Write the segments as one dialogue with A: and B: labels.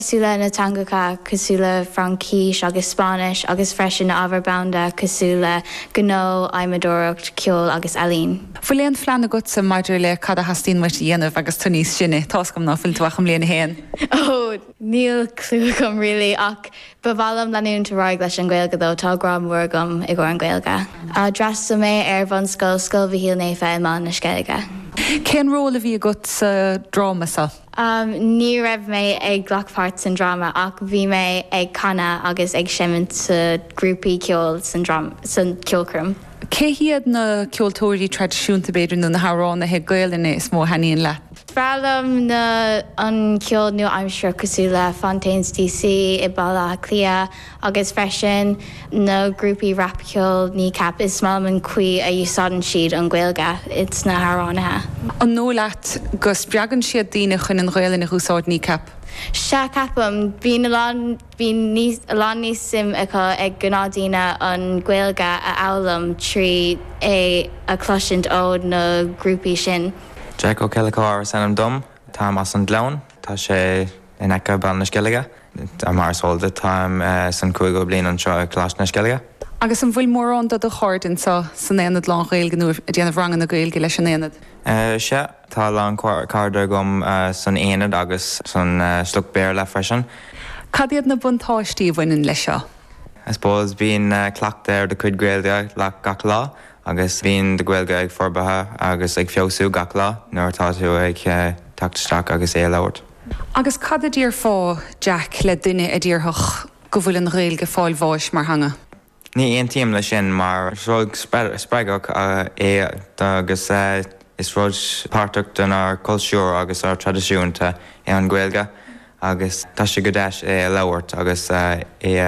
A: Cosúla na tangacha, cosúla Francíse agus Spanish agus freisin na Averbanda, cosúla Gnó, Aimadóracht, Ceol agus Alín.
B: Fuléon fleanna go sa maidir le cad a hastín muid dhéanamh agus tuní sinne, táscom ná fuiltuacham léana héin.
A: Oh, níl clú gom rilí ach bhhalam leún ráig leis an Gaeilge dó tá gram mhuir gom i ggur an Gaeilge. Drasta mé ar bhan scoil bhíal né féimán na Scaeilge.
B: Cén róla bhí agat sa drama sa?
A: Ní raibh mé ag ghlachpát san drama ach bhí mé ag canna agus ag séimint sa grúpaí ceol san ceolcrum.
B: Cé hiad na ceoltóirí tradiisiúnta beidir na háránna he Gaeilge is mó haíon le?
A: Brálam na an ceol nu aimsir cosúla Fontaines DC I Bala Clia agus freisin na grúpaí rap ceol ní cap is má man cuí a úsáidan siad an Gaeilge it's na háránathe.
B: An nó leat gus beagan siad daoine chun an Gaeilge na úsáid ní cap?
A: Se capam bhín lán níos sim acu ag gnádaine an Gaeilge a álam trí é a cloisiint ód na grúpaí sin.
C: Jack O'Kellicor sanam dom, tá as an glán, tá sé in echa ban na Scaeilge, a mar solda tá san cúig blian an seo clás na Scaeilge.
B: Agus an bhfuil mór an dod a cháirdan sa san éanad lán Gaeilge nó a déanamh rangan na Gaeilge leis an éanad?
C: Se tá lán cáda gom san éanad agus san slug béir le freisin.
B: Cad iad na buntáistí bhainean leis seo?
C: I suppose bhín clacht ar de cuid Gaeilge le gach lá, agus bhín de Gaeilge ag forbathe agus ag fiosú gach lá, nuair tá tú ag tactisteach agus é labhairt.
B: Agus cad a dtír fá Jack le duine a dtíorthach go bhfuil an Gaeilge fáil bháis mar hanga?
C: Ní aon tíam lei sin mar rug spreagach é agus is rud páirteach don ar cultúr agus ar tradiisiúnta é an Gaeilge agus tá sé go deis é labhairt agus é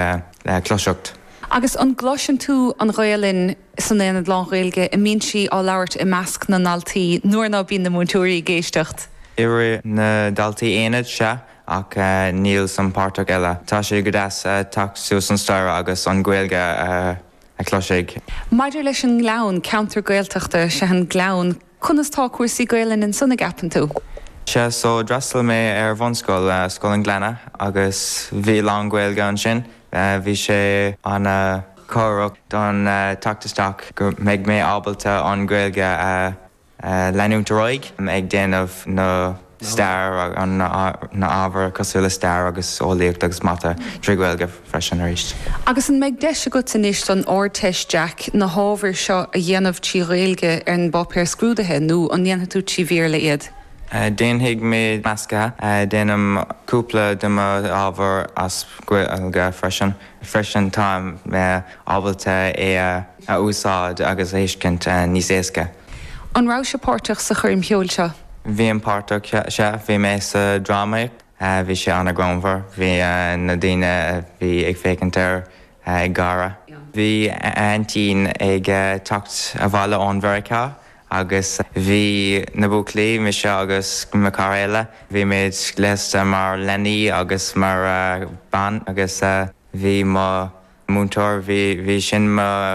C: le cloiseacht.
B: Agus an gláisian tú an Gaeilge san éanad lán Gaeilge i mín si á labhairt i measc na naltaí nuair ná bíonn na múntúirí géisteacht?
C: Iiri na daltaí éanad se ach níl san páirteach eile. Tá sé go deas taú san stair agus an Gaeilge a cloisigh.
B: Maidir leis an glán counter Gaeltachta se an glán chunas tá cuasaí Gaeilge in sanna gapan tú?
C: Se so drastal mé ar bhonscoil scoil an Glenna agus bhí lán Gaeilge an sin. Bhí sé an córaach don tactisteach gur méid mé ábalta an Gaeilge leanúnta roiig ag déanamh na stair na ábhar cosúla stair agus ólaíocht agus mata trí Gaeilge freisin ar éist.
B: Agus an méid deis go taníist an áirteis Jack na hábhar seo a dhéanamh tí Gaeilge ar an bopéir scrúdathe nó an dhéanamh tú tí bhíor le iad?
C: Déanfaidh mé measca déanam cúpla de ábhar as Gaeilge freisin táim ábalta é a úsáid agus éiscint níos éasca.
B: An rá sé páirteach sa chuirm heol seo?
C: Bhí an páirteach se bhí mé sa drámaigh, bhí sé anna gomhar, bhí na daine bhí ag fécintear ag gara. Bhí antín ag tacht a bhla ón Mheireachá agus bhí na buclaí me se agus me caréile, bhí méid leis mar Lenny agus mar ban agus bhí má múntóir bhí sin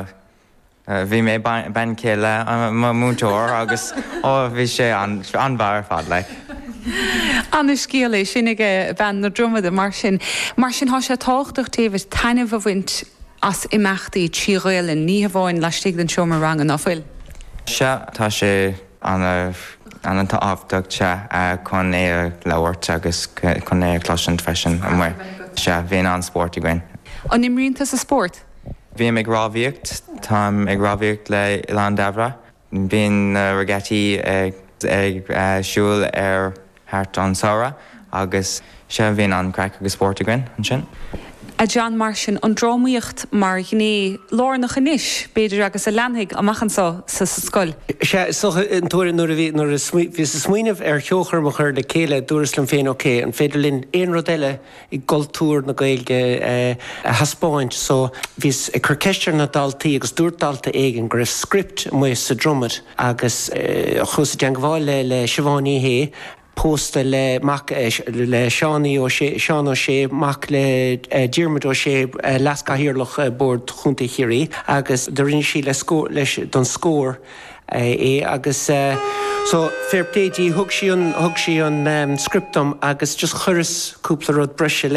C: bhí mé ben céile má múntóir agus bhí sé an bhar fad le.
B: Anna scéala sin ige ben na dromada mar sin há sé táchtach taobh tainmh a bhaint as imachtaí tí Gaeilge ní a bháin leistigh den seo mar rangan áfuil.
C: Se tá sé an tá ábhacht se chun é labhairt agus chun é cloisiint freisin an mhair. Se bhíon an sport i gcuin.
B: An imrionanta sa sport?
C: Bhíon ag rábhíocht, tá ag rábhíocht le Ilan Devra. Bhíon regattaí ag siúil ar thart an saora agus se bhíon an creic agus sport i gcuin an sin.
B: A John mar sin an drámaíocht mar gné lánach inis beidir agus a leanhaigh amachchan sa scoil.
D: Se socha an túir nuair a bhí sa smaoinemh ar teochar mo chuir le céile dúraslam féin ócé an féidir linn éon rud eile i gcultúr na Gaeilge a haspáint so bhís ag chuceistir na daltaí agus dúirdalta éigen gur script mu sa drumad agus chus deanghá le Siobhánaí Hay pósta le Seánaí ó sé mac le Diarmuid ó sé lasca hiarlach bord chunta chiirí agus de rinn sí le don scór agus so fair play thug sí an scriptum agus just churas cúpla rud breise